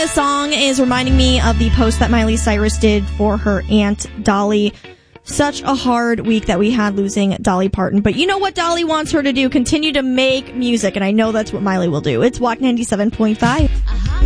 this song is reminding me of the post that Miley Cyrus did for her Aunt Dolly. Such a hard week that we had losing Dolly Parton. But you know what Dolly wants her to do? Continue to make music. And I know that's what Miley will do. It's Walk 97.5.